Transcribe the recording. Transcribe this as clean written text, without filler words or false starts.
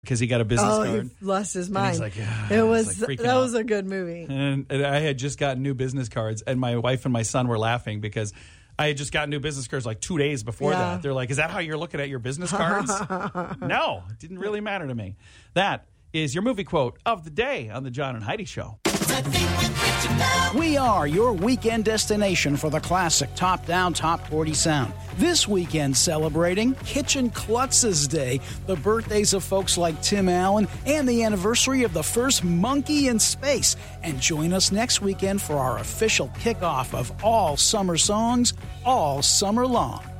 because he got a business card. He lost his mind. And he's like, it was like that was a good movie. And I had just gotten new business cards, and my wife and my son were laughing because I had just gotten new business cards like 2 days before that. They're like, is that how you're looking at your business cards? No, it didn't really matter to me. That is your movie quote of the day on the John and Heidi Show. We are your weekend destination for the classic top-down, top 40 sound. This weekend celebrating Kitchen Klutz's Day, the birthdays of folks like Tim Allen, and the anniversary of the first monkey in space. And join us next weekend for our official kickoff of all summer songs, all summer long.